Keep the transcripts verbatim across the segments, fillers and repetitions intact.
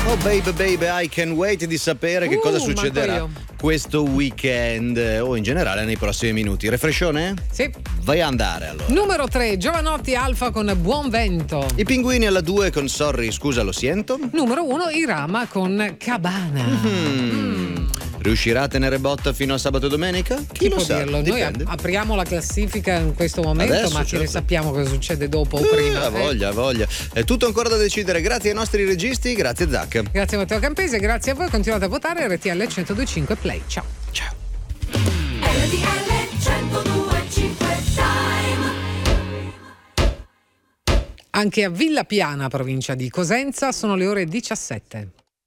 Oh baby baby, I can wait di sapere che Uh, cosa manco succederà io. questo weekend eh, o in generale nei prossimi minuti. Refrescione? Sì. Vai a andare allora. Numero tre, Giovanotti Alfa con Buon Vento. I Pinguini alla due con Sorry, scusa lo siento. Numero uno, Irama con Cabana. Mm. Riuscirà a tenere botta fino a sabato e domenica? Chi, Chi lo può sa? dirlo? Noi Dipende. ap- apriamo la classifica in questo momento, Adesso, ma che ne certo. sappiamo cosa succede dopo o Eh, prima. ha eh. voglia, ha voglia. È tutto ancora da decidere. Grazie ai nostri registi, grazie Zac. Grazie a Matteo Campese, grazie a voi, continuate a votare R T L centodue e cinque Play. Ciao. Ciao. R T L centodue e cinque Time. Anche a Villa Piana, provincia di Cosenza, sono le ore diciassette.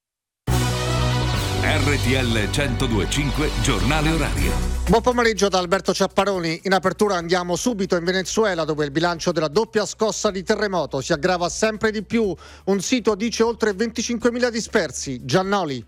R T L centodue e cinque, giornale orario. Buon pomeriggio da Alberto Ciapparoni. In apertura andiamo subito in Venezuela, dove il bilancio della doppia scossa di terremoto si aggrava sempre di più. Un sito dice oltre venticinquemila dispersi. Giannoli.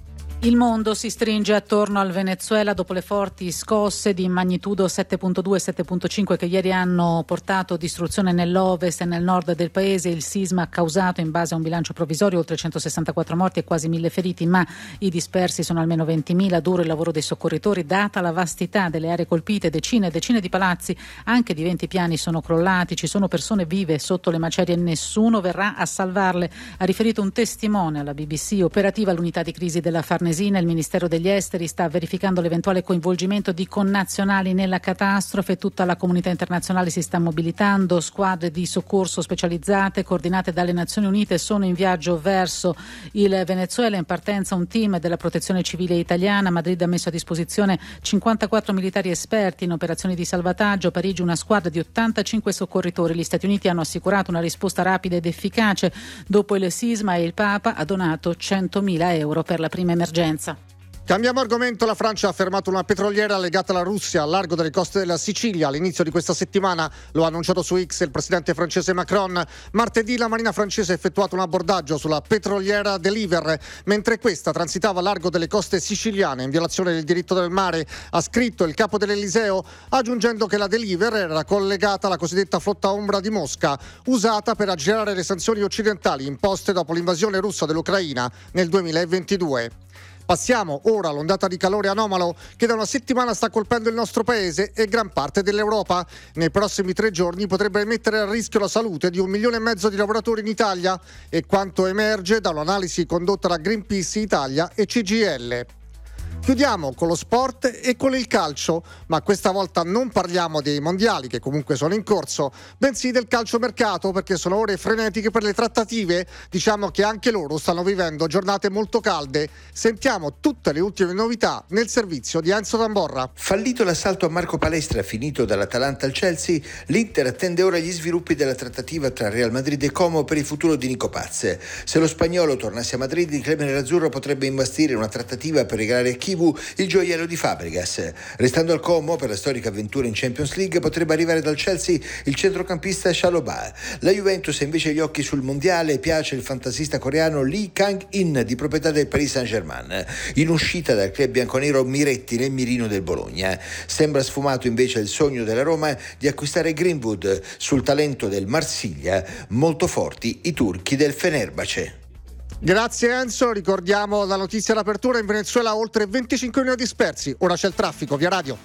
Il mondo si stringe attorno al Venezuela dopo le forti scosse di magnitudo sette virgola due e sette virgola cinque che ieri hanno portato distruzione nell'ovest e nel nord del paese. Il sisma ha causato, in base a un bilancio provvisorio, oltre centosessantaquattro morti e quasi mille feriti, ma i dispersi sono almeno ventimila. Duro il lavoro dei soccorritori, data la vastità delle aree colpite. Decine e decine di palazzi, anche di venti piani, sono crollati. Ci sono persone vive sotto le macerie e nessuno verrà a salvarle, ha riferito un testimone alla B B C. Operativa l'unità di crisi della Farnesina. Il Ministero degli Esteri sta verificando l'eventuale coinvolgimento di connazionali nella catastrofe. Tutta la comunità internazionale si sta mobilitando. Squadre di soccorso specializzate coordinate dalle Nazioni Unite sono in viaggio verso il Venezuela. In partenza un team della Protezione Civile italiana. Madrid ha messo a disposizione cinquantaquattro militari esperti in operazioni di salvataggio. Parigi una squadra di ottantacinque soccorritori. Gli Stati Uniti hanno assicurato una risposta rapida ed efficace dopo il sisma e il Papa ha donato centomila euro per la prima emergenza. Cambiamo argomento. La Francia ha fermato una petroliera legata alla Russia al largo delle coste della Sicilia all'inizio di questa settimana. Lo ha annunciato su X il presidente francese Macron. Martedì la marina francese ha effettuato un abbordaggio sulla petroliera Deliver mentre questa transitava al largo delle coste siciliane in violazione del diritto del mare, ha scritto il capo dell'Eliseo, aggiungendo che la Deliver era collegata alla cosiddetta flotta ombra di Mosca, usata per aggirare le sanzioni occidentali imposte dopo l'invasione russa dell'Ucraina nel duemilaventidue. Passiamo ora all'ondata di calore anomalo che da una settimana sta colpendo il nostro paese e gran parte dell'Europa. Nei prossimi tre giorni potrebbe mettere a rischio la salute di un milione e mezzo di lavoratori in Italia, e quanto emerge da un'analisi condotta da Greenpeace Italia e C G I L. Chiudiamo con lo sport e con il calcio, ma questa volta non parliamo dei mondiali che comunque sono in corso, bensì del calciomercato, perché sono ore frenetiche per le trattative. Diciamo che anche loro stanno vivendo giornate molto calde. Sentiamo tutte le ultime novità nel servizio di Enzo Tamborra. Fallito l'assalto a Marco Palestra finito dall'Atalanta al Chelsea, l'Inter attende ora gli sviluppi della trattativa tra Real Madrid e Como per il futuro di Nico Paz. Se lo spagnolo tornasse a Madrid, il club nerazzurro potrebbe imbastire una trattativa per regalare a Kivu il gioiello di Fabregas. Restando al Como per la storica avventura in Champions League, potrebbe arrivare dal Chelsea il centrocampista Chalobah. La Juventus ha invece gli occhi sul mondiale e piace il fantasista coreano Lee Kang-in, di proprietà del Paris Saint-Germain. In uscita dal club bianconero Miretti nel mirino del Bologna. Sembra sfumato invece il sogno della Roma di acquistare Greenwood sul talento del Marsiglia. Molto forti i turchi del Fenerbahce. Grazie Enzo, ricordiamo la notizia d'apertura: in Venezuela oltre venticinquemila dispersi. Ora c'è il traffico, via radio.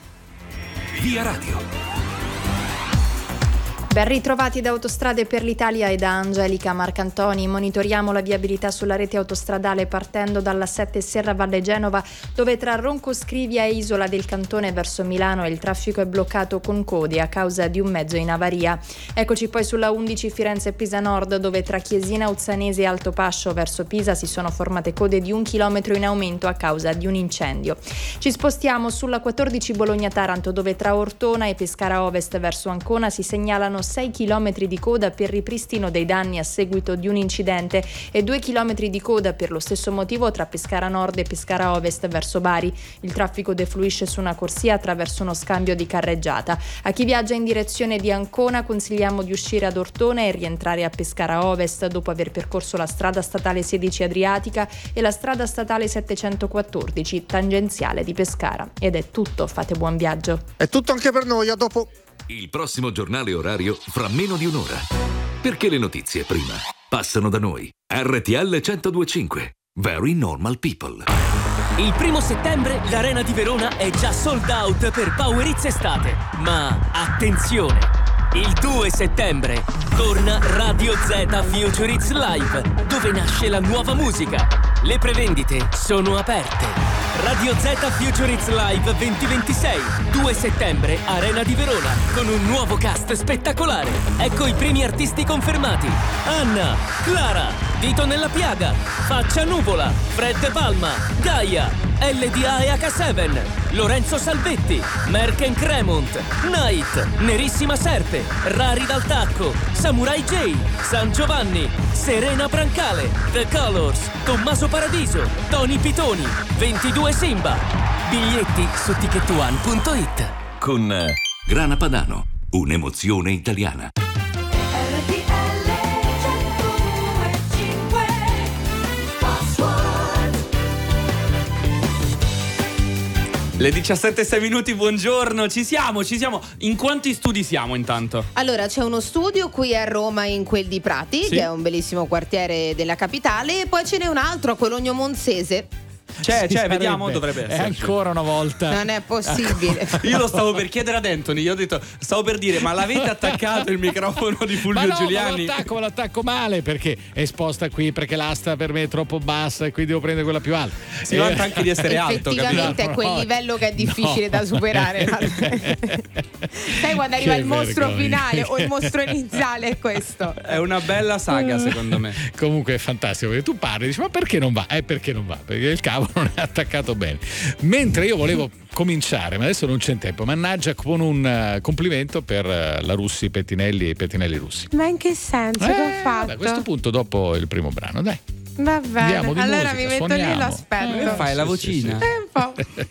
Via radio. Ben ritrovati da Autostrade per l'Italia e da Angelica Marcantoni. Monitoriamo la viabilità sulla rete autostradale partendo dalla sette Serra Valle Genova, dove tra Ronco Scrivia e Isola del Cantone verso Milano il traffico è bloccato con code a causa di un mezzo in avaria. Eccoci poi sulla undici Firenze Pisa Nord, dove tra Chiesina Uzzanese e Altopascio verso Pisa si sono formate code di un chilometro in aumento a causa di un incendio. Ci spostiamo sulla quattordici Bologna Taranto, dove tra Ortona e Pescara Ovest verso Ancona si segnalano sei chilometri di coda per ripristino dei danni a seguito di un incidente e due chilometri di coda per lo stesso motivo tra Pescara Nord e Pescara Ovest verso Bari. Il traffico defluisce su una corsia attraverso uno scambio di carreggiata. A chi viaggia in direzione di Ancona consigliamo di uscire ad Ortona e rientrare a Pescara Ovest dopo aver percorso la strada statale sedici Adriatica e la strada statale settecentoquattordici tangenziale di Pescara. Ed è tutto, fate buon viaggio. È tutto anche per noi, a dopo. Il prossimo giornale orario fra meno di un'ora. Perché le notizie prima passano da noi. R T L centodue e cinque. Very Normal People. Il primo settembre l'Arena di Verona è già sold out per Power Hits Estate. Ma attenzione! Il due settembre torna Radio Z Future Hits Live, dove nasce la nuova musica. Le prevendite sono aperte. Radio Z Future Hits Live duemilaventisei, due settembre, Arena di Verona, con un nuovo cast spettacolare. Ecco i primi artisti confermati: Anna, Clara, Dito nella Piaga, Faccia Nuvola, Fred Palma, Gaia, L D A e H sette, Lorenzo Salvetti, Merck Cremont, Night, Nerissima Serpe, Rari dal Tacco, Samurai J, San Giovanni, Serena Brancale, The Colors, Tommaso Paradiso, Tony Pitoni, ventidue Simba. Biglietti su ticket one punto it. Con eh, Grana Padano, un'emozione italiana. Le diciassette e sei minuti, buongiorno, ci siamo, ci siamo. In quanti studi siamo intanto? Allora, c'è uno studio qui a Roma, in quel di Prati, sì, che è un bellissimo quartiere della capitale, e poi ce n'è un altro a Cologno Monzese. C'è, Sì, c'è, sarebbe. vediamo, dovrebbe essere. È ancora una volta. Non è possibile. Io lo stavo per chiedere ad Anthony, io ho detto, stavo per dire, ma l'avete attaccato il microfono di Fulvio ma no, Giuliani? Ma lo attacco, ma lo attacco male perché è esposta qui, perché l'asta per me è troppo bassa e qui devo prendere quella più alta. Si vanta anche di essere alto, effettivamente capito? è quel No, livello che è difficile no. da superare. Sai quando arriva Che il mostro vergogna. finale o il mostro iniziale, è questo. È una bella saga, secondo me. Comunque è fantastico perché tu parli e dici ma perché non va? Eh perché non va? Perché il cavo non è attaccato bene. Mentre io volevo cominciare, ma adesso non c'è tempo, mannaggia, con un uh, complimento per uh, la Russi Pettinelli e i Pettinelli Russi. Ma in che senso? Eh, che ho fatto? A questo punto dopo il primo brano, dai. Va bene, Andiamo di allora musica, mi metto lì e lo suoniamo. aspetto. Eh, fai la vocina. È un po'.